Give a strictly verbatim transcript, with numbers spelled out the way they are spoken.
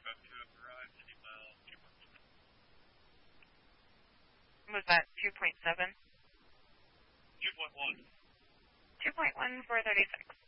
Was that two point seven? two point one. two point one, four thirty-six.